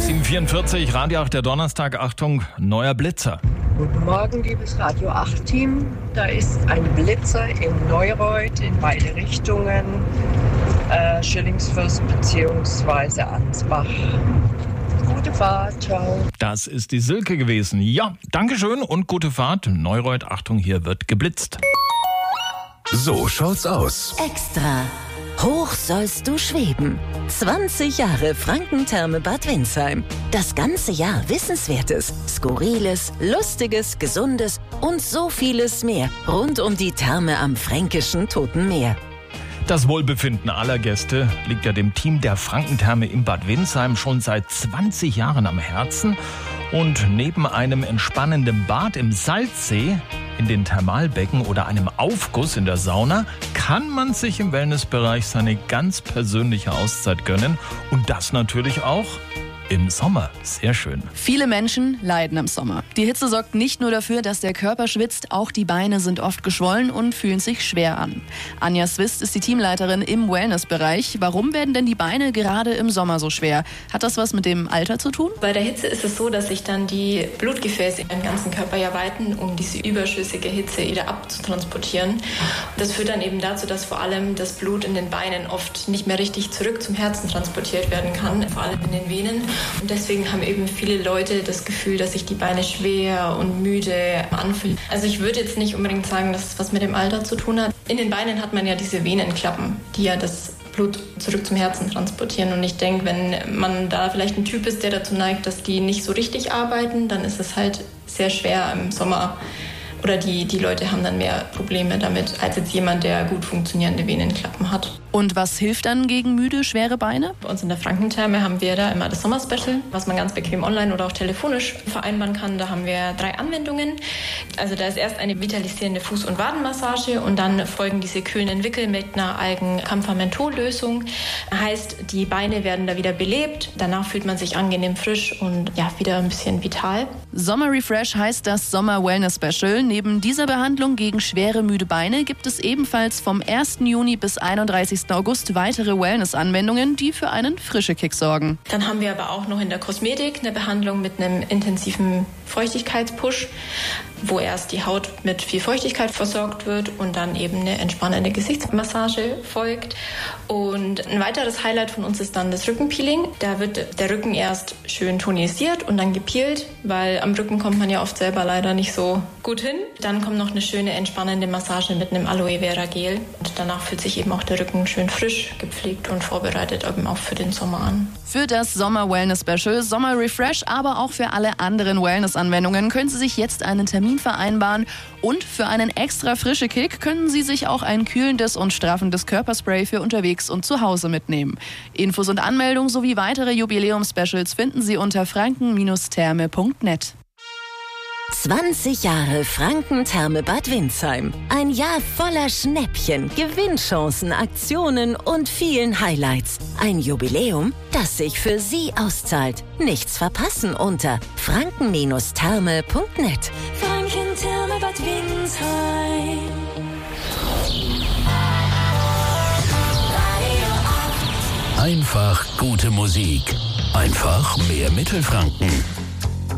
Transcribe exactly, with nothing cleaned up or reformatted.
sieben Uhr vierundvierzig, Radio acht, der Donnerstag. Achtung, neuer Blitzer. Guten Morgen, liebes Radio acht Team. Da ist ein Blitzer in Neureuth in beide Richtungen, äh, Schillingsfürst bzw. Ansbach. Gute Fahrt, ciao. Das ist die Silke gewesen. Ja, Dankeschön und gute Fahrt. Neureuth, Achtung, hier wird geblitzt. So schaut's aus. Extra. Hoch sollst du schweben. zwanzig Jahre Frankentherme Bad Windsheim. Das ganze Jahr Wissenswertes, Skurriles, Lustiges, Gesundes und so vieles mehr rund um die Therme am fränkischen Toten Meer. Das Wohlbefinden aller Gäste liegt ja dem Team der Frankentherme in Bad Windsheim schon seit zwanzig Jahren am Herzen. Und neben einem entspannenden Bad im Salzsee, in den Thermalbecken oder einem Aufguss in der Sauna kann man sich im Wellnessbereich seine ganz persönliche Auszeit gönnen. Und das natürlich auch im Sommer. Sehr schön. Viele Menschen leiden im Sommer. Die Hitze sorgt nicht nur dafür, dass der Körper schwitzt, auch die Beine sind oft geschwollen und fühlen sich schwer an. Anja Swist ist die Teamleiterin im Wellnessbereich. Warum werden denn die Beine gerade im Sommer so schwer? Hat das was mit dem Alter zu tun? Bei der Hitze ist es so, dass sich dann die Blutgefäße im ganzen Körper ja weiten, um diese überschüssige Hitze wieder abzutransportieren. Das führt dann eben dazu, dass vor allem das Blut in den Beinen oft nicht mehr richtig zurück zum Herzen transportiert werden kann, vor allem in den Venen. Und deswegen haben eben viele Leute das Gefühl, dass sich die Beine schwer und müde anfühlen. Also ich würde jetzt nicht unbedingt sagen, dass es was mit dem Alter zu tun hat. In den Beinen hat man ja diese Venenklappen, die ja das Blut zurück zum Herzen transportieren. Und ich denke, wenn man da vielleicht ein Typ ist, der dazu neigt, dass die nicht so richtig arbeiten, dann ist es halt sehr schwer im Sommer. Oder die, die Leute haben dann mehr Probleme damit, als jetzt jemand, der gut funktionierende Venenklappen hat. Und was hilft dann gegen müde, schwere Beine? Bei uns in der Frankentherme haben wir da immer das Sommerspecial, was man ganz bequem online oder auch telefonisch vereinbaren kann. Da haben wir drei Anwendungen. Also da ist erst eine vitalisierende Fuß- und Wadenmassage und dann folgen diese kühlenden Wickel mit einer Algen-Camphamentol-Lösung. Heißt, die Beine werden da wieder belebt. Danach fühlt man sich angenehm frisch und ja, wieder ein bisschen vital. Sommer Refresh heißt das Sommer Wellness Special. Neben dieser Behandlung gegen schwere, müde Beine gibt es ebenfalls vom ersten Juni bis einunddreißigsten August weitere Wellness-Anwendungen, die für einen frischen Kick sorgen. Dann haben wir aber auch noch in der Kosmetik eine Behandlung mit einem intensiven Feuchtigkeitspush, wo erst die Haut mit viel Feuchtigkeit versorgt wird und dann eben eine entspannende Gesichtsmassage folgt. Und ein weiteres Highlight von uns ist dann das Rückenpeeling. Da wird der Rücken erst schön tonisiert und dann gepeelt, weil am Rücken kommt man ja oft selber leider nicht so gut hin. Dann kommt noch eine schöne entspannende Massage mit einem Aloe Vera Gel. Und danach fühlt sich eben auch der Rücken schön frisch, gepflegt und vorbereitet eben auch für den Sommer an. Für das Sommer Wellness Special, Sommer Refresh, aber auch für alle anderen Wellness-Anwendungen können Sie sich jetzt einen Termin vereinbaren. Und für einen extra frischen Kick können Sie sich auch ein kühlendes und straffendes Körperspray für unterwegs und zu Hause mitnehmen. Infos und Anmeldung sowie weitere Jubiläums-Specials finden Sie unter franken Therme punkt net. zwanzig Jahre Frankentherme Bad Windsheim. Ein Jahr voller Schnäppchen, Gewinnchancen, Aktionen und vielen Highlights. Ein Jubiläum, das sich für Sie auszahlt. Nichts verpassen unter franken Therme punkt net. Frankentherme Bad Windsheim. Einfach gute Musik. Einfach mehr Mittelfranken.